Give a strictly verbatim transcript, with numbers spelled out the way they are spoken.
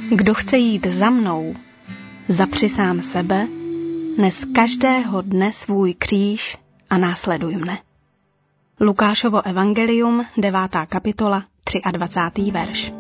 Kdo chce jít za mnou, zapři sám sebe, nes každého dne svůj kříž a následuj mne. Lukášovo evangelium, devátá kapitola, dvacátý třetí verš.